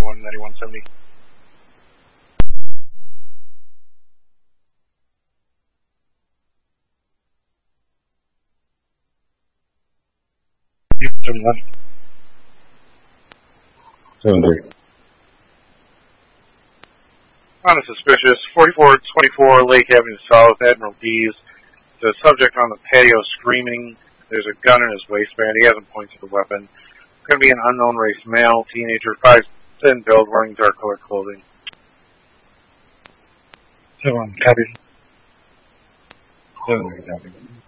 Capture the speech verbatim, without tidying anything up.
ninety-one, ninety-one seventy. seventy-one. seventy. On a suspicious, forty-four twenty-four Lake Avenue South, Admiral Keys. The subject on the patio screaming. There's a gun in his waistband. He hasn't pointed the weapon. It's going to be an unknown race male, teenager, five, thin build, wearing dark colored clothing. seven one, copy. seventy, copy.